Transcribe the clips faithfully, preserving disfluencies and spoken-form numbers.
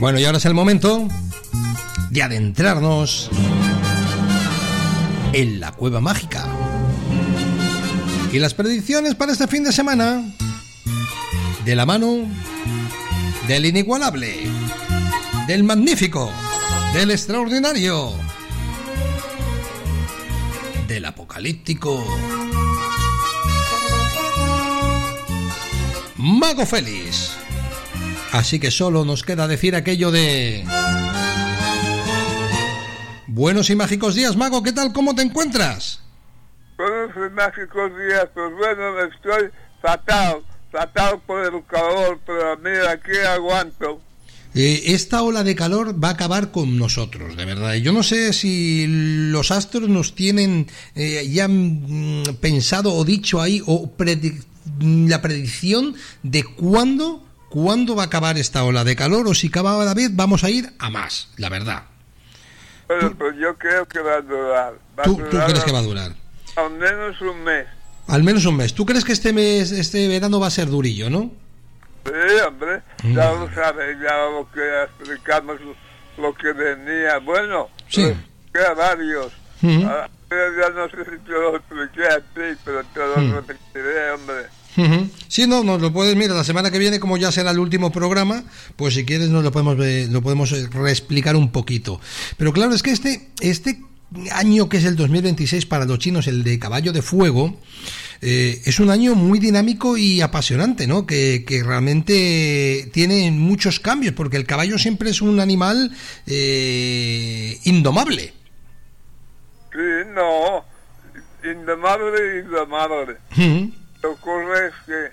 Bueno, y ahora es el momento de adentrarnos en la cueva mágica. Y las predicciones para este fin de semana, de la mano del inigualable, del magnífico, del extraordinario, del apocalíptico Mago Félix. Así que solo nos queda decir aquello de... Buenos y mágicos días, Mago, ¿qué tal? ¿Cómo te encuentras? Buenos y mágicos días, pues bueno, estoy fatal, fatal por el calor, pero mira, aquí aguanto. Eh, esta ola de calor va a acabar con nosotros, de verdad. Yo no sé si los astros nos tienen eh, ya mm, pensado o dicho ahí, o predi- la predicción de cuándo... ¿Cuándo va a acabar esta ola de calor? O si cada vez vamos a ir a más, la verdad. Pero ¿Tú, pues yo creo que va a durar. Va ¿tú, a durar ¿Tú crees a, que va a durar? Al menos un mes. Al menos un mes. ¿Tú crees que este mes, este verano va a ser durillo, no? Sí, hombre. Mm. Ya lo sabes, ya lo que explicamos, lo que venía. Bueno, sí. Queda varios. Uh-huh. Ahora, ya no sé si te lo expliqué a ti, pero te lo uh-huh. repetiré, hombre. Uh-huh. Sí, no, nos lo puedes, mira, la semana que viene, como ya será el último programa, pues si quieres nos lo podemos eh, lo podemos reexplicar un poquito. Pero claro, es que este este año que es el dos mil veintiséis para los chinos, el de Caballo de Fuego, eh, es un año muy dinámico y apasionante, ¿no? Que, que realmente tiene muchos cambios, porque el caballo siempre es un animal eh, indomable. Sí, no, indomable, indomable. Uh-huh. Lo que ocurre es que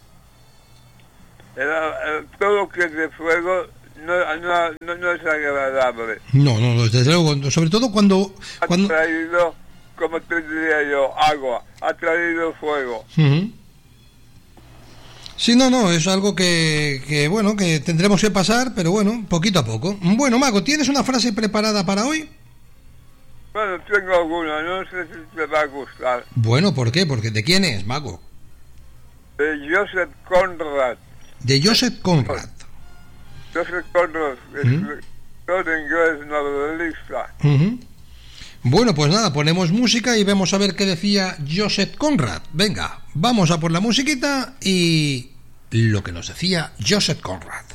el, el, todo lo que es de fuego no, no, no, no es agradable. No, no, desde luego, sobre todo cuando... Ha cuando... traído, como te diría yo, agua, ha traído fuego. Uh-huh. Sí, no, no, es algo que, que, bueno, que tendremos que pasar, pero bueno, poquito a poco. Bueno, Mago, ¿tienes una frase preparada para hoy? Bueno, tengo alguna, no sé si te va a gustar. Bueno, ¿por qué? Porque ¿de quién es, Mago? De Joseph Conrad. De Joseph Conrad. Joseph Conrad, es ¿Mm? todo inglés, novelista. Uh-huh. Bueno, pues nada, ponemos música y vemos a ver qué decía Joseph Conrad. Venga, vamos a por la musiquita y lo que nos decía Joseph Conrad.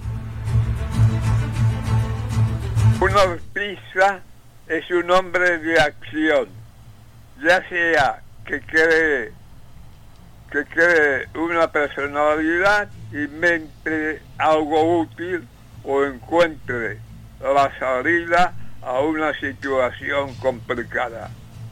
Un artista es un hombre de acción, ya sea que cree que cree una personalidad, invente algo útil o encuentre la salida a una situación complicada.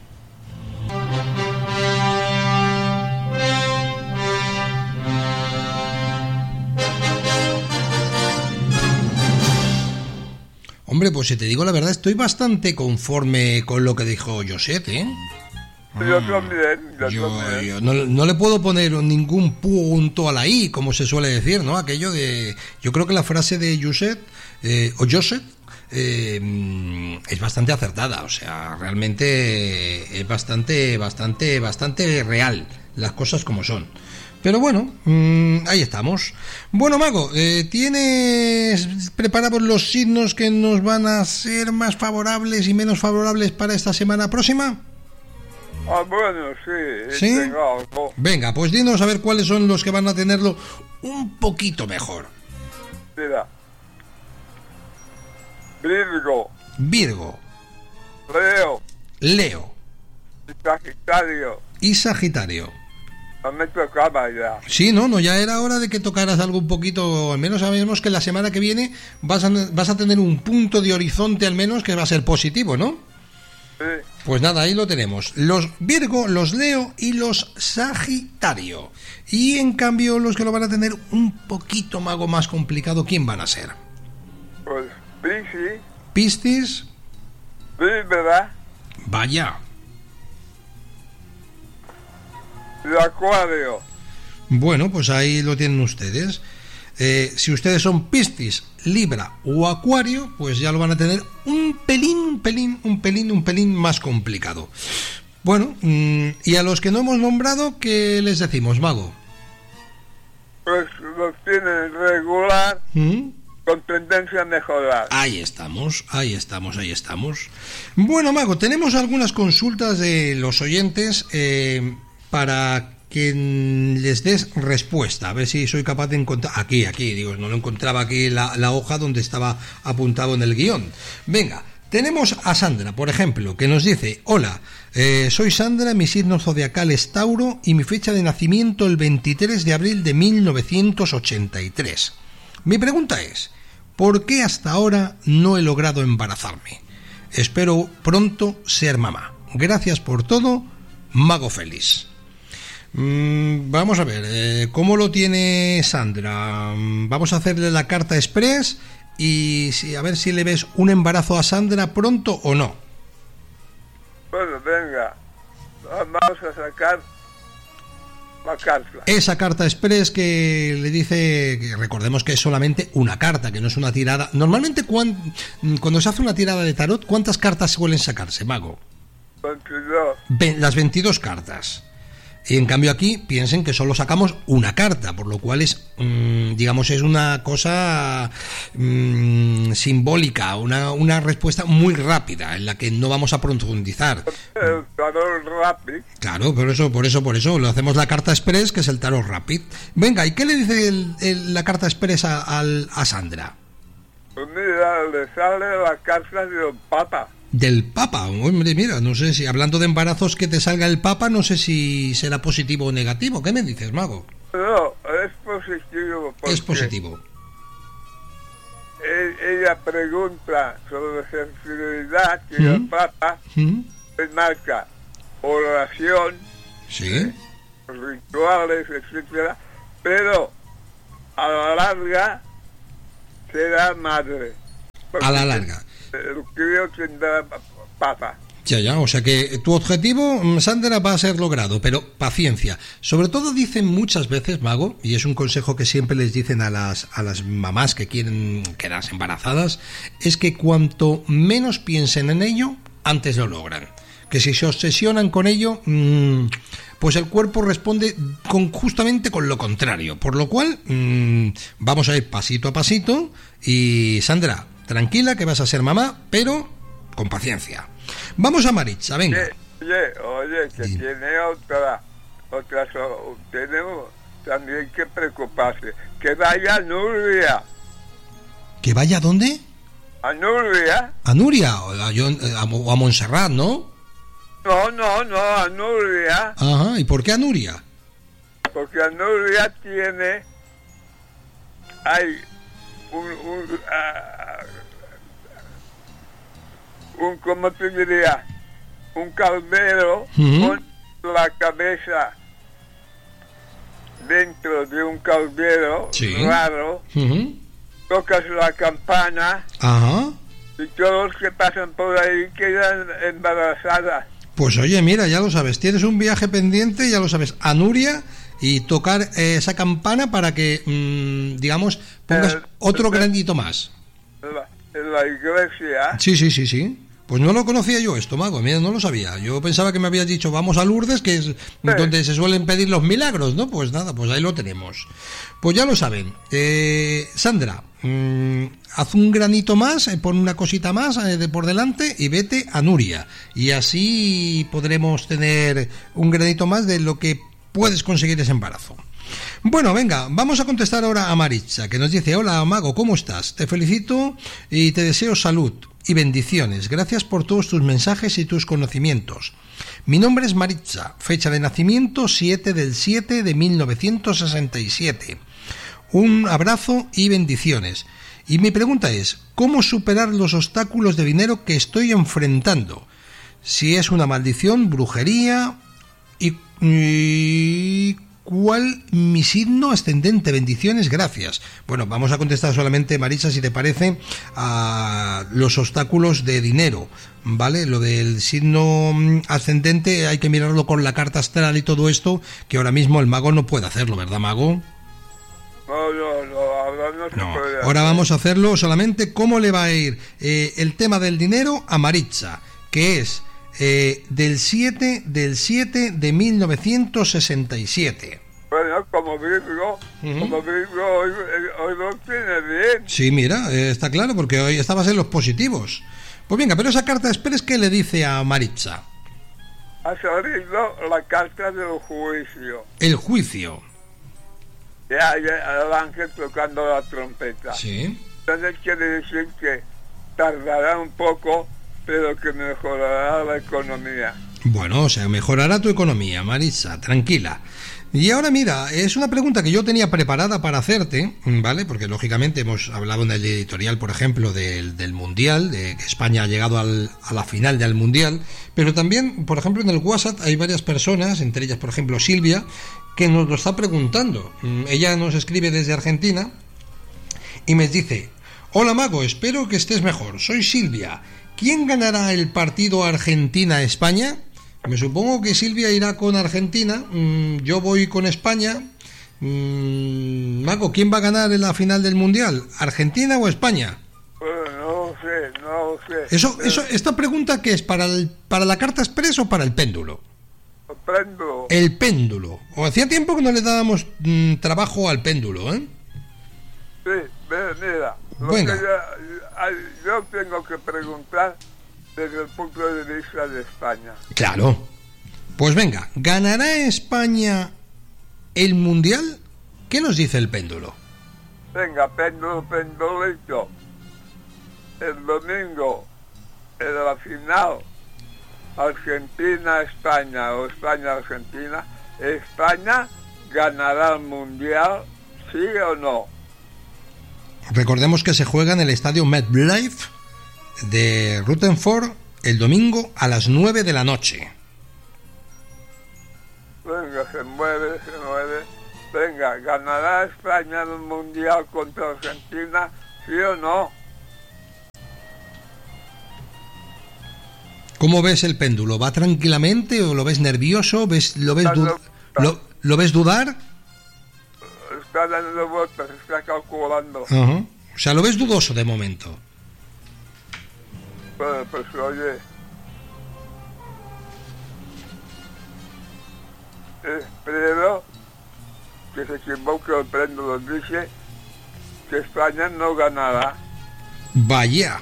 Hombre, pues si te digo la verdad, estoy bastante conforme con lo que dijo Josep, ¿eh? Yo también, yo, yo, también. yo no, no le puedo poner ningún punto a la I, como se suele decir, ¿no? Aquello de... Yo creo que la frase de Josep, eh, o Josep, eh, es bastante acertada, o sea, realmente es bastante, bastante, bastante real, las cosas como son. Pero bueno, mmm, ahí estamos. Bueno, Mago, eh, ¿tienes preparados los signos que nos van a ser más favorables y menos favorables para esta semana próxima? Ah, bueno, sí. ¿Sí? Tengo algo. Venga, pues dinos a ver cuáles son los que van a tenerlo un poquito mejor. Mira. Virgo. Virgo. Leo. Leo. Sagitario. Y Sagitario. No me tocaba ya. Sí, no, no, ya era hora de que tocaras algo un poquito, al menos sabemos que la semana que viene vas a, vas a tener un punto de horizonte al menos que va a ser positivo, ¿no? Sí. Pues nada, ahí lo tenemos. Los Virgo, los Leo y los Sagitario. Y en cambio los que lo van a tener un poquito, Mago, más complicado, ¿quién van a ser? Pues Piscis. Piscis. Sí, ¿verdad? Vaya. Y Acuario. Bueno, pues ahí lo tienen ustedes. Eh, si ustedes son Piscis, Libra o Acuario, pues ya lo van a tener un pelín, un pelín, un pelín, un pelín más complicado. Bueno, mmm, y a los que no hemos nombrado, ¿qué les decimos, Mago? Pues los tienen regular, ¿Mm? con tendencia comience a mejorar. Ahí estamos, ahí estamos, ahí estamos. Bueno, Mago, tenemos algunas consultas de los oyentes eh, para que les des respuesta. A ver si soy capaz de encontrar... Aquí, aquí, digo, no lo encontraba aquí la, la hoja donde estaba apuntado en el guión. Venga, tenemos a Sandra, por ejemplo, que nos dice: hola, eh, soy Sandra, mi signo zodiacal es Tauro y mi fecha de nacimiento el veintitrés de abril de mil novecientos ochenta y tres. Mi pregunta es: ¿por qué hasta ahora no he logrado embarazarme? Espero pronto ser mamá. Gracias por todo, Mago Félix. Mm, vamos a ver, eh, ¿cómo lo tiene Sandra? Mm, vamos a hacerle la carta express y si, a ver si le ves un embarazo a Sandra pronto o no. Bueno, venga, vamos a sacar la carta. Esa carta express que le dice, que recordemos que es solamente una carta, que no es una tirada. Normalmente cuando, cuando se hace una tirada de tarot, ¿cuántas cartas suelen sacarse, Mago? veintidós. Ve, las veintidós cartas. Y en cambio aquí piensen que solo sacamos una carta, por lo cual es, mmm, digamos, es una cosa mmm, simbólica, una, una respuesta muy rápida en la que no vamos a profundizar. El tarot rápido. Claro, por eso, por eso, por eso, lo hacemos la carta express, que es el tarot rápido. Venga, ¿y qué le dice el, el, la carta express a, al, a Sandra? Pues mira, le sale la carta del Papa. Del Papa, hombre, mira, no sé si, hablando de embarazos, que te salga el Papa, no sé si será positivo o negativo. ¿Qué me dices, Mago? No, es positivo. Es positivo. Él, ella pregunta sobre sensibilidad que ¿Mm? el Papa ¿Mm? le marca oración, sí, eh, rituales, etcétera, pero a la larga será madre. A la larga. El crío tendrá papa. Ya, ya, o sea que tu objetivo, Sandra, va a ser logrado, pero paciencia. Sobre todo dicen muchas veces, Mago, y es un consejo que siempre les dicen a las, a las mamás que quieren quedarse embarazadas, es que cuanto menos piensen en ello, antes lo logran. Que si se obsesionan con ello, mmm, pues el cuerpo responde con, justamente con lo contrario. Por lo cual, mmm, vamos a ir pasito a pasito y, Sandra, tranquila que vas a ser mamá, pero con paciencia. Vamos a Maritza, venga. Oye, oye, que sí. tiene otra, otra, tenemos también que preocuparse. Que vaya a Nuria. ¿Que vaya a dónde? A Nuria. A Nuria, o a, a, a Montserrat, ¿no? No, no, no, a Nuria. Ajá, ¿y por qué a Nuria? Porque a Nuria tiene, hay un, un, uh, un, ¿cómo te diría? Un caldero uh-huh. con la cabeza dentro de un caldero sí. raro. Uh-huh. Tocas la campana. Ajá. Y todos los que pasan por ahí quedan embarazadas. Pues oye, mira, ya lo sabes, tienes un viaje pendiente, ya lo sabes, a Nuria y tocar eh, esa campana para que, mmm, digamos, pongas el, otro el, granito más. En la, en la iglesia. Sí, sí, sí, sí. Pues no lo conocía yo esto, Mago, mira, no lo sabía. Yo pensaba que me habías dicho, vamos a Lourdes, que es sí. donde se suelen pedir los milagros, ¿no? Pues nada, pues ahí lo tenemos. Pues ya lo saben. Eh, Sandra, mmm, haz un granito más, eh, pon una cosita más eh, de por delante y vete a Nuria. Y así podremos tener un granito más de lo que puedes conseguir ese embarazo. Bueno, venga, vamos a contestar ahora a Maritza, que nos dice: hola, Mago, ¿cómo estás? Te felicito y te deseo salud y bendiciones. Gracias por todos tus mensajes y tus conocimientos. Mi nombre es Maritza, fecha de nacimiento siete del siete de mil novecientos sesenta y siete. Un abrazo y bendiciones. Y mi pregunta es: ¿cómo superar los obstáculos de dinero que estoy enfrentando? Si es una maldición, brujería y... y ¿cuál mi signo ascendente? Bendiciones, gracias. Bueno, vamos a contestar solamente, Marisa, si te parece, a los obstáculos de dinero, ¿vale? Lo del signo ascendente hay que mirarlo con la carta astral y todo esto, que ahora mismo el mago no puede hacerlo, ¿verdad, mago? No, no, no, ahora no se no. puede. Ahora vamos a hacerlo solamente cómo le va a ir eh, el tema del dinero a Maritza, que es eh, del siete del siete de mil novecientos sesenta y siete. Bueno, como como Virgo, Ujú. como Virgo hoy, hoy lo tiene bien. Sí, mira, eh, está claro, porque hoy estabas en los positivos. Pues venga, pero esa carta express, ¿qué le dice a Maritza? Ha salido la carta del juicio. El juicio. Ya, ya el ángel tocando la trompeta. Sí. Entonces quiere decir que tardará un poco, pero que mejorará la economía. Bueno, o sea, mejorará tu economía, Maritza, tranquila. Y ahora mira, es una pregunta que yo tenía preparada para hacerte, ¿vale? Porque lógicamente hemos hablado en el editorial, por ejemplo, del, del Mundial, de que España ha llegado al, a la final del Mundial, pero también, por ejemplo, en el WhatsApp hay varias personas, entre ellas, por ejemplo, Silvia, que nos lo está preguntando. Ella nos escribe desde Argentina y me dice: hola Mago, espero que estés mejor, soy Silvia. ¿Quién ganará el partido Argentina-España? Me supongo que Silvia irá con Argentina, mm, yo voy con España. Mm, Mago, ¿quién va a ganar en la final del Mundial? ¿Argentina o España? Bueno, no lo sé, no lo sé. Eso, eso, ¿esta pregunta qué es? ¿Para, el, para la carta express o para el péndulo? Prendo. El péndulo. O hacía tiempo que no le dábamos mm, trabajo al péndulo, ¿eh? Sí, ve, mira, lo Venga. que yo, yo tengo que preguntar desde el punto de vista de España. Claro. Pues venga, ¿ganará España el Mundial? ¿Qué nos dice el péndulo? Venga, péndulo, pendulito. El domingo, en la final, Argentina-España o España-Argentina, ¿España ganará el Mundial, sí o no? Recordemos que se juega en el estadio MetLife de Rutherford el domingo a las nueve de la noche. Venga, se mueve, se mueve. Venga, ¿ganará España el Mundial contra Argentina, sí o no? ¿Cómo ves el péndulo? ¿Va tranquilamente o lo ves nervioso? ¿Ves, lo, ves du- lo, ¿Lo ves dudar? Está dando vueltas, está calculando. Ajá. O sea, lo ves dudoso de momento. Bueno, pues oye, espero que se equivoque el péndulo, dice que España no ganará. Vaya.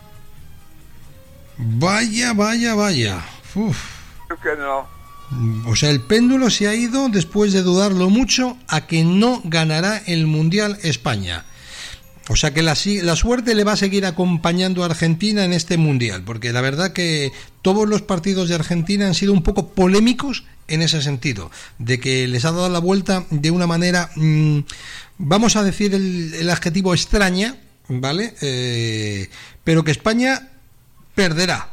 Vaya, vaya, vaya. Uf. Creo que no. O sea, el péndulo se ha ido, después de dudarlo mucho, a que no ganará el Mundial España. O sea que la, la suerte le va a seguir acompañando a Argentina en este Mundial, porque la verdad que todos los partidos de Argentina han sido un poco polémicos en ese sentido, de que les ha dado la vuelta de una manera, mmm, vamos a decir el, el adjetivo extraña, ¿vale? Eh, pero que España perderá.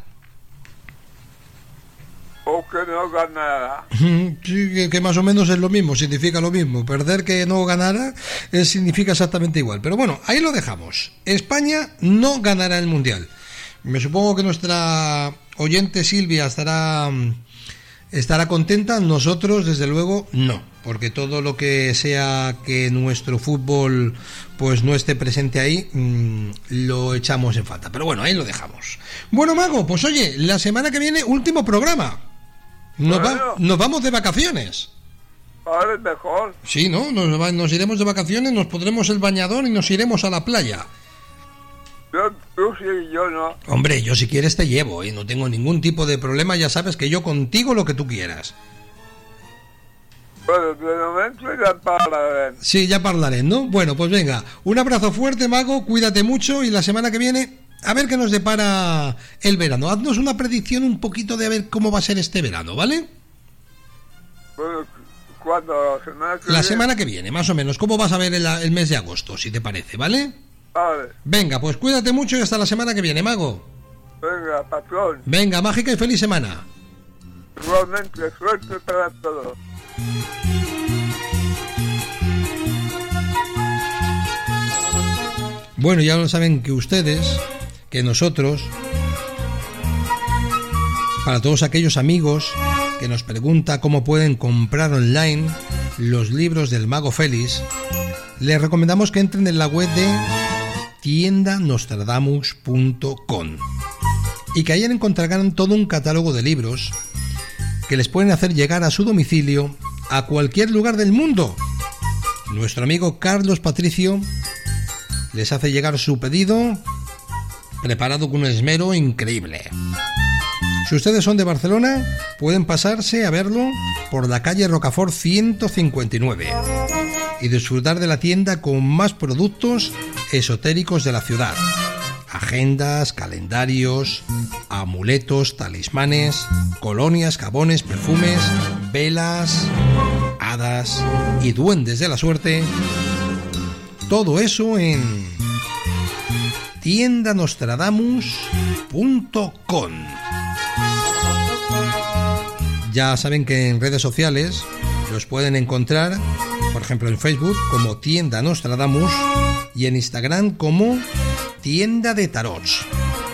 O que no ganará. Sí, que, que más o menos es lo mismo, significa lo mismo. Perder que no ganara eh, significa exactamente igual. Pero bueno, ahí lo dejamos. España no ganará el Mundial. Me supongo que nuestra oyente Silvia estará, estará contenta. Nosotros, desde luego, no. Porque todo lo que sea que nuestro fútbol pues no esté presente ahí, mmm, lo echamos en falta. Pero bueno, ahí lo dejamos. Bueno, Mago, pues oye, la semana que viene, último programa. Nos, Bueno. va, nos vamos de vacaciones. Ahora es mejor. Sí, ¿no? Nos, va, nos iremos de vacaciones, nos pondremos el bañador y nos iremos a la playa. Yo, tú sí y yo no. Hombre, yo si quieres te llevo, ¿eh? No tengo ningún tipo de problema, ya sabes que yo contigo lo que tú quieras. Bueno, de momento ya hablaré. Sí, ya hablaré, ¿no? Bueno, pues venga, un abrazo fuerte, Mago, cuídate mucho y la semana que viene a ver qué nos depara el verano. Haznos una predicción un poquito de a ver cómo va a ser este verano, ¿vale? Bueno, ¿cuándo? ¿La semana que La viene? semana que viene, más o menos. ¿Cómo vas a ver el, el mes de agosto, si te parece, ¿vale? Vale. Venga, pues cuídate mucho y hasta la semana que viene, Mago. Venga, patrón. Venga, mágica y feliz semana. Igualmente, suerte para todos. Bueno, ya lo saben que ustedes, que nosotros, para todos aquellos amigos que nos preguntan cómo pueden comprar online los libros del Mago Félix, les recomendamos que entren en la web de tienda nostradamus punto com y que ahí encontrarán todo un catálogo de libros que les pueden hacer llegar a su domicilio a cualquier lugar del mundo, nuestro amigo Carlos Patricio les hace llegar su pedido preparado con un esmero increíble. Si ustedes son de Barcelona, pueden pasarse a verlo por la calle Rocafort ciento cincuenta y nueve y disfrutar de la tienda con más productos esotéricos de la ciudad. Agendas, calendarios, amuletos, talismanes, colonias, jabones, perfumes, velas, hadas y duendes de la suerte. Todo eso en tienda nostradamus punto com. Ya saben que en redes sociales los pueden encontrar, por ejemplo en Facebook como Tienda Nostradamus y en Instagram como Tienda de Tarots.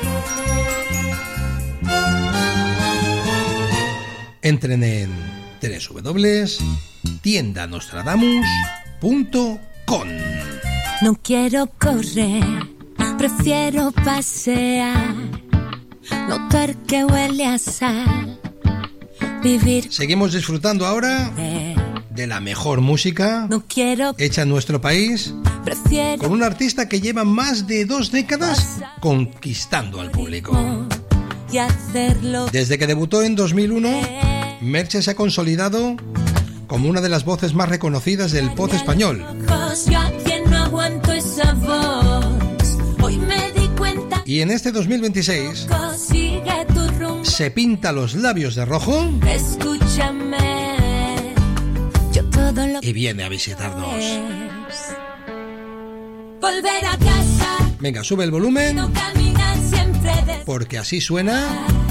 Entren en doble u doble u doble u punto tienda nostradamus punto com. No quiero correr, prefiero pasear, notar que huele a sal, vivir. Seguimos disfrutando ahora de la mejor música no quiero hecha en nuestro país, prefiero con un artista que lleva más de dos décadas conquistando al público. y hacerlo. Desde que debutó en dos mil uno, Merche se ha consolidado como una de las voces más reconocidas del pop español. Yo a quien no aguanto esa voz, hoy me di cuenta. Y en este dos mil veintiséis Sigue tu rumbo, se pinta los labios de rojo escúchame. Yo todo lo y viene a visitarnos. Volver a casa, Venga, sube el volumen no caminar siempre de porque así suena